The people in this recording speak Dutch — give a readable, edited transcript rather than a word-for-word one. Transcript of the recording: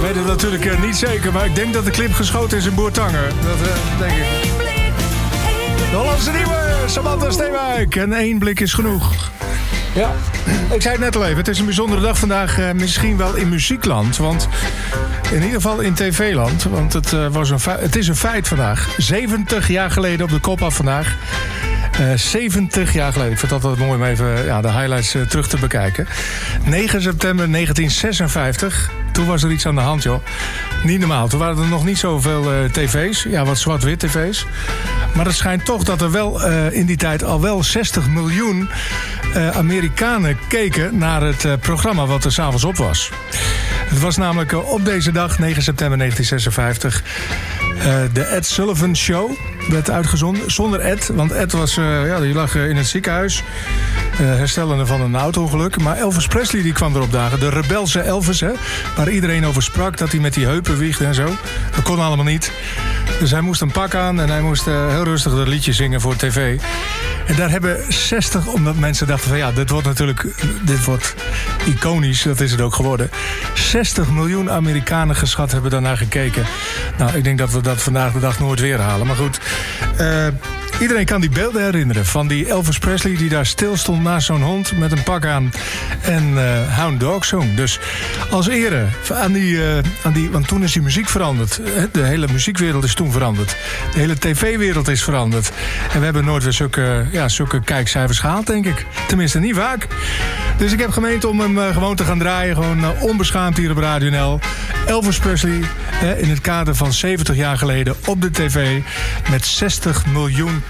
weet het natuurlijk niet zeker, maar ik denk dat de clip geschoten is in Bourtangen. Dat denk ik. De Hollandse nieuwe, Samantha Steenwijk. En 1 blik is genoeg. Ja, ik zei het net al even. Het is een bijzondere dag vandaag. Misschien wel in muziekland. Want in ieder geval in tv-land. Want het is een feit vandaag. 70 jaar geleden op de kop af vandaag. 70 jaar geleden. Ik vind het altijd mooi om even de highlights terug te bekijken. 9 september 1956. Toen was er iets aan de hand, joh. Niet normaal. Toen waren er nog niet zoveel tv's. Ja, wat zwart-wit tv's. Maar het schijnt toch dat er wel in die tijd al wel 60 miljoen Amerikanen keken naar het programma wat er 's avonds op was. Het was namelijk op deze dag, 9 september 1956... de Ed Sullivan Show werd uitgezonden. Zonder Ed, want Ed was, die lag in het ziekenhuis. Herstellende van een auto-ongeluk. Maar Elvis Presley die kwam erop dagen. De rebelse Elvis, hè, waar iedereen over sprak. Dat hij met die heupen wiegde en zo. Dat kon allemaal niet. Dus hij moest een pak aan en hij moest heel rustig dat liedje zingen voor tv. En daar hebben 60, omdat mensen dachten van dit wordt iconisch. Dat is het ook geworden. 60 miljoen Amerikanen geschat hebben daarnaar gekeken. Nou, ik denk dat we dat vandaag de dag nooit weer halen. Maar goed, iedereen kan die beelden herinneren. Van die Elvis Presley die daar stil stond naast zo'n hond met een pak aan. En Hound Dog zong. Dus als ere aan die... Want toen is die muziek veranderd. De hele muziekwereld is toen veranderd. De hele tv-wereld is veranderd. En we hebben nooit weer zulke kijkcijfers gehaald, denk ik. Tenminste, niet vaak. Dus ik heb gemeend om hem gewoon te gaan draaien. Gewoon onbeschaamd hier op Radio NL. Elvis Presley in het kader van 70 jaar geleden op de tv. Met 60 miljoen